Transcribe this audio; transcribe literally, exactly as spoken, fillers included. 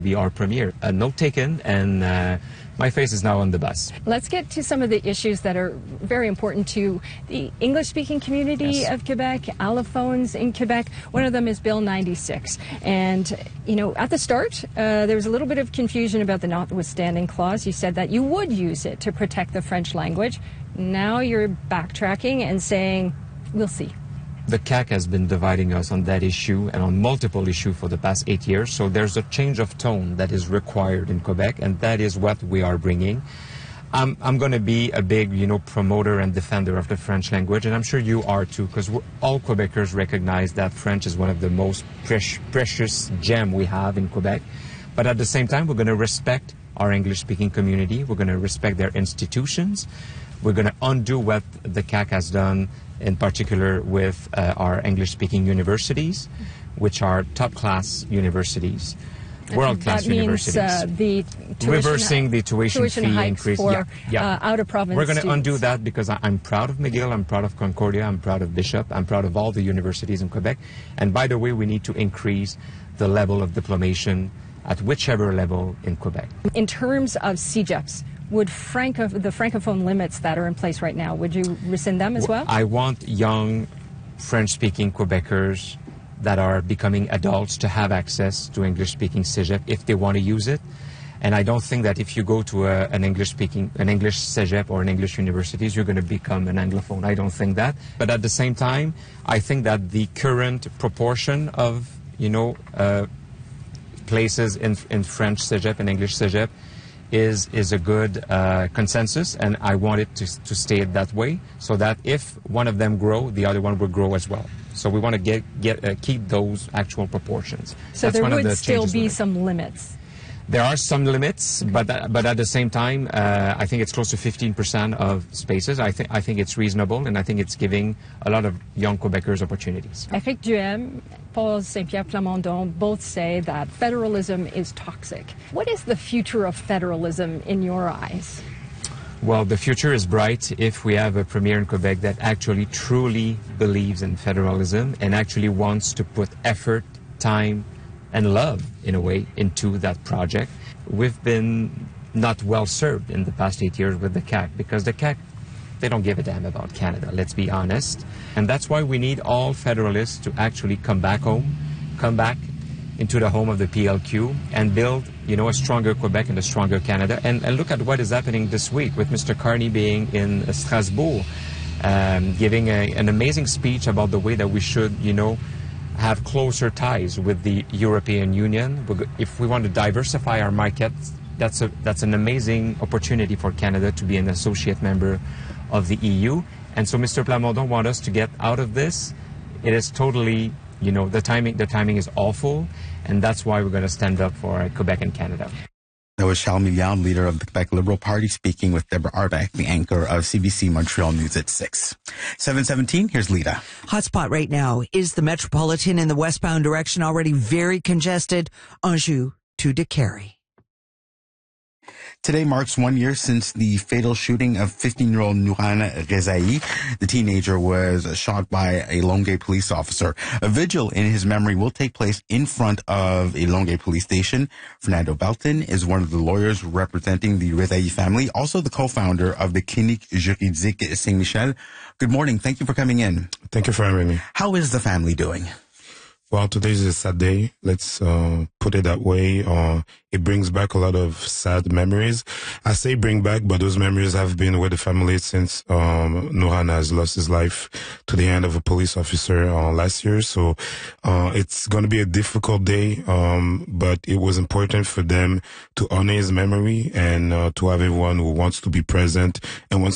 Be our premier. A note taken, and uh, my face is now on the bus. Let's get to some of the issues that are very important to the English-speaking community Yes. of Quebec, allophones in Quebec. One of them is Bill ninety-six. And, you know, at the start, uh, there was a little bit of confusion about the notwithstanding clause. You said that you would use it to protect the French language. Now you're backtracking and saying, we'll see. The C A Q has been dividing us on that issue and on multiple issues for the past eight years. So there's a change of tone that is required in Quebec, and that is what we are bringing. I'm, I'm going to be a big, you know, promoter and defender of the French language, and I'm sure you are too, because all Quebecers recognize that French is one of the most pre- precious gem we have in Quebec. But at the same time, we're going to respect our English-speaking community. We're going to respect their institutions. We're going to undo what the C A Q has done, in particular with uh, our English-speaking universities, which are top-class universities, world-class that means, universities. Uh, the tuition, Reversing the tuition, tuition fee hikes increase. for yeah, yeah. Uh, out-of-province We're going to students. undo that because I, I'm proud of McGill, I'm proud of Concordia, I'm proud of Bishop, I'm proud of all the universities in Quebec. And by the way, we need to increase the level of diplomation at whichever level in Quebec. In terms of C G E P S, would Franco, the Francophone limits that are in place right now, would you rescind them as well? I want young French-speaking Quebecers that are becoming adults to have access to English-speaking C G E P if they want to use it. And I don't think that if you go to a, an English-speaking, an English C G E P or an English universities, you're going to become an Anglophone. I don't think that. But at the same time, I think that the current proportion of, you know, uh, places in, in French C G E P and English C G E P is is a good uh, consensus, and I want it to, to stay that way, so that if one of them grow, the other one will grow as well. So we want to get get uh, keep those actual proportions. So That's there one would of the still changes be we're some limits. There are some limits, but uh, but at the same time, uh, I think it's close to fifteen percent of spaces. I think I think it's reasonable, and I think it's giving a lot of young Quebecers opportunities. Éric Duhem, Paul Saint-Pierre Plamondon both say that federalism is toxic. What is the future of federalism in your eyes? Well, the future is bright if we have a premier in Quebec that actually truly believes in federalism and actually wants to put effort, time, and love, in a way, into that project. We've been not well served in the past eight years with the C A Q, because the C A Q, they don't give a damn about Canada, let's be honest. And that's why we need all federalists to actually come back home, come back into the home of the P L Q and build, you know, a stronger Quebec and a stronger Canada. And, and look at what is happening this week with Mister Carney being in Strasbourg, um, giving a, an amazing speech about the way that we should, you know, have closer ties with the European Union. If we want to diversify our markets, that's a that's an amazing opportunity for Canada to be an associate member of the E U. And so Mister Plamondon wants us to get out of this. It is totally, you know, the timing the timing is awful, and that's why we're going to stand up for Quebec and Canada. That was Charles Milliard, leader of the Quebec Liberal Party, speaking with Deborah Arbeck, the anchor of C B C Montreal News at six. seven seventeen, here's Lita. Hotspot right now is the Metropolitan in the westbound direction, already very congested. Anjou to Décarie. Today marks one year since the fatal shooting of fifteen-year-old Nourhan Rezaei. The teenager was shot by a Longueuil police officer. A vigil in his memory will take place in front of a Longueuil police station. Fernando Belton is one of the lawyers representing the Rezaei family, also the co-founder of the Clinique Juridique Saint-Michel. Good morning. Thank you for coming in. Thank you for having me. How is the family doing? Well, today is a sad day. Let's uh, put it that way. Uh, it brings back a lot of sad memories. I say bring back, but those memories have been with the family since um, Nourhan has lost his life to the hand of a police officer uh, last year. So uh, it's going to be a difficult day, um, but it was important for them to honor his memory and uh, to have everyone who wants to be present and wants